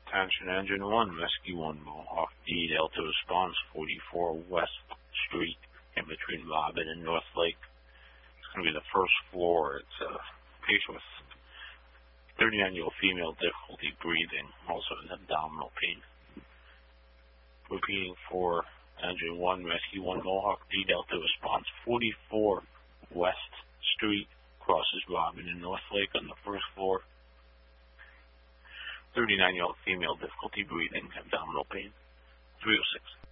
Attention Engine 1, Rescue 1, Mohawk D, Delta Response, 44 West Street, in between Robin and North Lake. It's going to be the first floor. It's a patient with 39-year-old female, difficulty breathing, also has abdominal pain. Repeating for Engine 1, Rescue 1, Mohawk D, Delta Response, 44 West Street, crosses Robin and North Lake on the first floor. 39-year-old female, difficulty breathing, abdominal pain. 306.